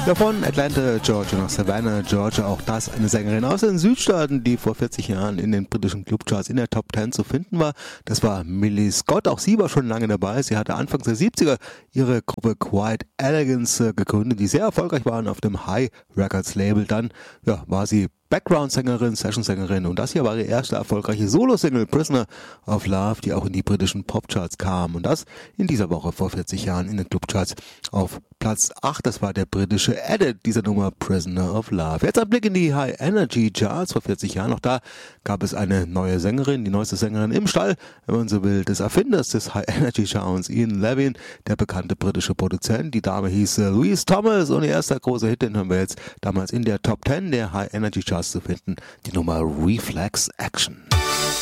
Ja, von Atlanta, Georgia nach Savannah, Georgia, auch das eine Sängerin aus den Südstaaten, die vor 40 Jahren in den britischen Clubcharts in der Top 10 zu finden war. Das war Millie Scott, auch sie war schon lange dabei. Sie hatte Anfang der 70er ihre Gruppe Quiet Elegance gegründet, die sehr erfolgreich waren auf dem High Records Label. Dann war sie Background-Sängerin, Session-Sängerin und das hier war ihre erste erfolgreiche Solo-Single Prisoner of Love, die auch in die britischen Popcharts kam und das in dieser Woche vor 40 Jahren in den Clubcharts auf Platz 8, das war der britische Edit dieser Nummer Prisoner of Love. Jetzt ein Blick in die High Energy Charts vor 40 Jahren, auch da gab es eine neue Sängerin, die neueste Sängerin im Stall, wenn man so will, des Erfinders des High Energy Sounds, Ian Levin, der bekannte britische Produzent. Die Dame hieß Louise Thomas und ihr erster großer Hit, den haben wir jetzt damals in der Top 10 der High Energy Charts zu finden, die Nummer Reflex Action.